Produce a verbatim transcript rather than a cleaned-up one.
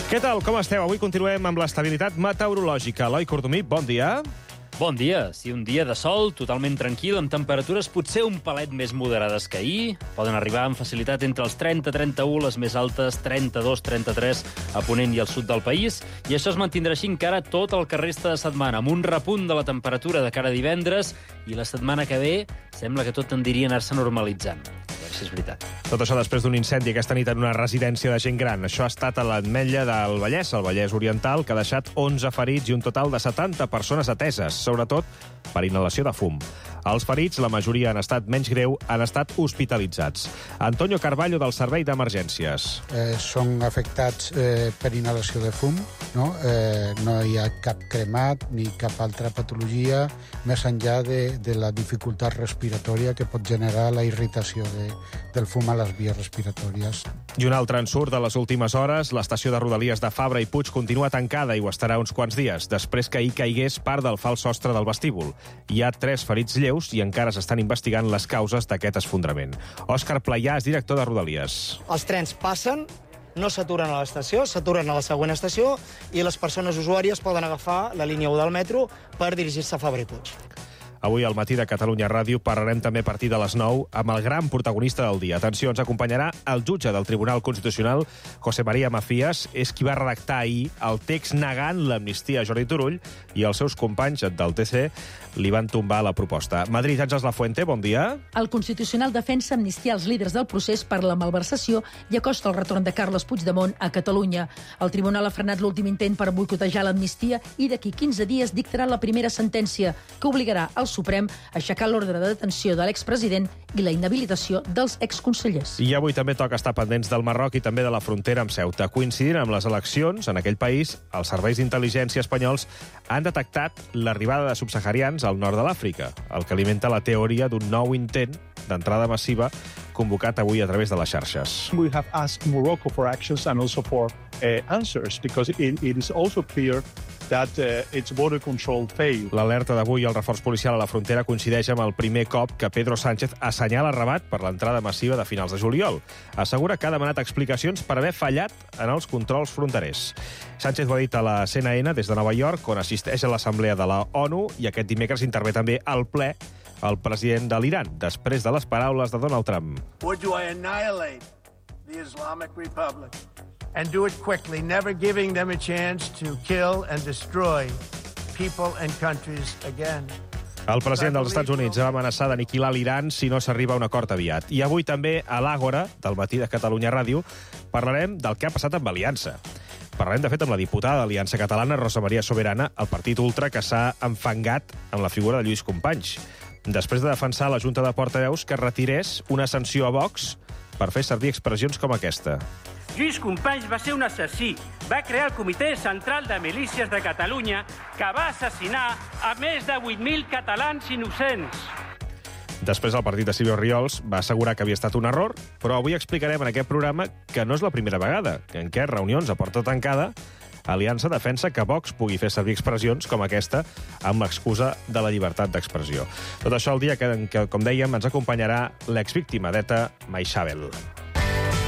Què tal, com esteu? Avui continuem amb l'estabilitat meteorològica. Eloi Cordomí, bon dia. Bon dia. Sí, un dia de sol, totalment tranquil, amb temperatures potser un palet més moderades que ahir. Poden arribar amb facilitat entre els trenta i trenta-u, les més altes trenta-dos trenta-tres a Ponent i al sud del país. I això es mantindrà així encara tot el que resta de setmana, amb un repunt de la temperatura de cara a divendres, i la setmana que ve sembla que tot tendiria a anar-se normalitzant. A veure si és veritat. Tot això després d'un incendi aquesta nit en una residència de gent gran. Això ha estat a l'Ametlla del Vallès, al Vallès Oriental, que ha deixat onze ferits i un total de setanta persones ateses, sobretot per inhalació de fum. Els ferits, la majoria han estat menys greu, han estat hospitalitzats. Antonio Carballo, del Servei d'Emergències. Eh, són afectats eh, per inhalació de fum, no? Eh, no hi ha cap cremat ni cap altra patologia, més enllà de, de la dificultat respiratòria que pot generar la irritació de, del fum a les vies respiratòries. I un altre ensurt de les últimes hores, l'estació de Rodalies de Fabra i Puig continua tancada i ho estarà uns quants dies, després que ahir caigués part del fals sostre del vestíbul. Hi ha tres ferits lleus i encara s'estan investigant les causes d'aquest esfondrament. Òscar Playà és director de Rodalies. Els trens passen, no s'aturen a l'estació, s'aturen a la següent estació i les persones usuàries poden agafar la línia u del metro per dirigir-se a Fabra i Puig. Avui al matí de Catalunya Ràdio parlarem també a partir de les nou amb el gran protagonista del dia. Atenció, ens acompanyarà el jutge del Tribunal Constitucional, José María Macías, és qui va redactar ahir el text negant l'amnistia a Jordi Turull i els seus companys del T C li van tombar la proposta. Madrid, Àngels Lafuente, bon dia. El Constitucional defensa amnistiar els líders del procés per la malversació i acosta el retorn de Carles Puigdemont a Catalunya. El Tribunal ha frenat l'últim intent per boicotejar l'amnistia i d'aquí quinze dies dictarà la primera sentència que obligarà el Suprem a aixecar l'ordre de detenció de l'expresident i la inhabilitació dels exconsellers. I avui també toca estar pendents del Marroc i també de la frontera amb Ceuta. Coincidint amb les eleccions en aquell país, els serveis d'intel·ligència espanyols han detectat l'arribada de subsaharians al nord de l'Àfrica, el que alimenta la teoria d'un nou intent d'entrada massiva convocat avui a través de les xarxes. We have asked Morocco for actions and also for uh, answers, because it, it is also clear that uh, its border control failed. L'alerta d'avui i el reforç policial a la frontera coincideix amb el primer cop que Pedro Sánchez assenyala Rabat per l'entrada massiva de finals de juliol. Assegura que ha demanat explicacions per haver fallat en els controls fronterers. Sánchez ho ha dit a la C N N des de Nova York, on assisteix a l'Assemblea de la ONU, i aquest dimecres intervé també al ple el president de l'Iran, després de les paraules de Donald Trump. Would you annihilate the Islamic Republic and do it quickly, never giving them a chance to kill and destroy people and countries again? El president dels Estats Units va amenaçar d'aniquilar l'Iran si no s'arriba a un acord aviat. I avui també a l'Àgora, del matí de Catalunya Ràdio, parlarem del que ha passat amb Aliança. Parlarem, de fet, amb la diputada d'Aliança Catalana, Rosa Maria Soberana, el partit ultra que s'ha enfangat amb la figura de Lluís Companys, després de defensar la Junta de Portaveus que retirés una sanció a Vox per fer servir expressions com aquesta. Lluís Companys va ser un assassí. Va crear el Comitè Central de Milícies de Catalunya, que va assassinar a més de vuit mil catalans innocents. Després, el partit de Silvio Riols va assegurar que havia estat un error, però avui explicarem en aquest programa que no és la primera vegada en què reunions a porta tancada Aliança defensa que Vox pugui fer servir expressions com aquesta amb l'excusa de la llibertat d'expressió. Tot això el dia que, que com dèiem, ens acompanyarà l'exvíctima d'Eta, Maixabel.